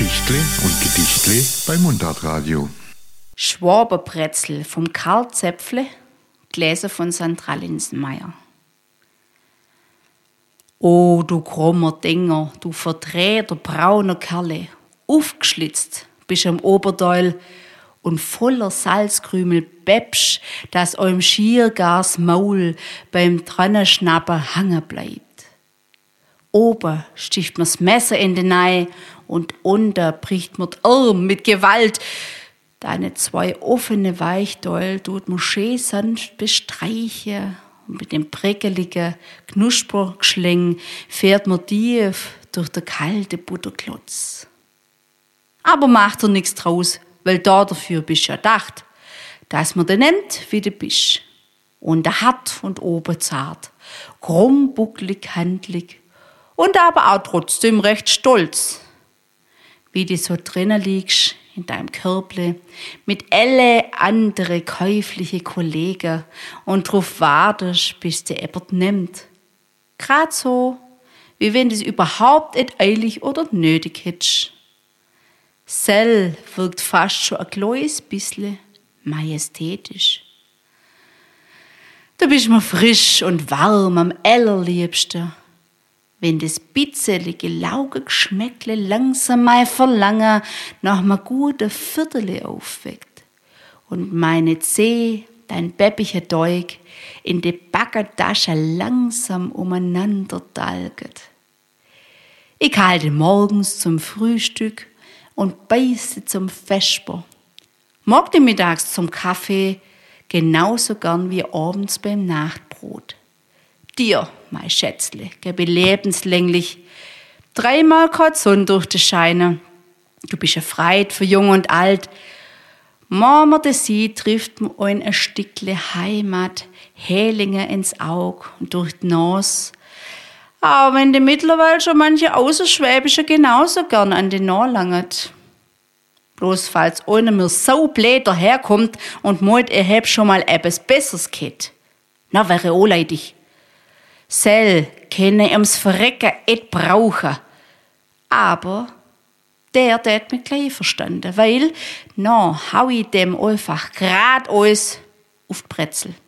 Geschichtle und Gedichtle bei Mundartradio. Schwaberbrezel vom Karl Zäpfle, gelesen von Sandra Linsenmeier. O, du krummer Dinger, du verdrehter brauner Kerle, aufgeschlitzt bist am Oberdeul und voller Salzkrümel bäbsch, dass eurem Schiergars Maul beim Trannenschnappen hangen bleibt. Oben sticht mir's Messer in den Ei und unter bricht mir Arm mit Gewalt. Deine zwei offene Weichdäul tut mir schön sanft bestreichen und mit dem prickeligen Knuspergeschling fährt mir tief durch der kalte Butterklotz. Aber macht er nix draus, weil dafür bist ja dacht, dass man den nimmt, wie du bist. Und hart und oben zart, krumm, bucklig, handlig und aber auch trotzdem recht stolz. Wie du so drinnen liegst in deinem Körble mit alle andere käufliche Kollegen und drauf wartest, bis der jemand nimmt. Grad so, wie wenn du es überhaupt nicht eilig oder nötig hättest. Sell wirkt fast schon ein kleines bisschen majestätisch. Du bist mir frisch und warm am allerliebsten, wenn das bitzelige, Laugengeschmäckle langsam mein Verlangen nach einem guten Viertel aufweckt und meine Zeh, dein bäppiger Teig, in die Backertasche langsam umeinander dalget. Ich halte morgens zum Frühstück und beiße zum Vesper. Mag die mittags zum Kaffee genauso gern wie abends beim Nachtbrot. Dir, mein Schätzle, geb ich lebenslänglich 3-mal keine Sonne durch die Scheine. Du bist ein Freit für Jung und Alt. Mama de sie trifft mir ein Stückle Heimat, Hälinge ins Aug und durch die Nase. Aber wenn die mittlerweile schon manche Außerschwäbische genauso gern an den Nase langet. Bloß falls einer mir so blöd daherkommt und meint, er hätt schon mal etwas Besseres gehabt. Na, wäre auch leidig. Sell kenne ums Verrecken et brauchen. Aber der tät mich gleich verstanden, weil, hau ich dem einfach grad alles auf die Brezel.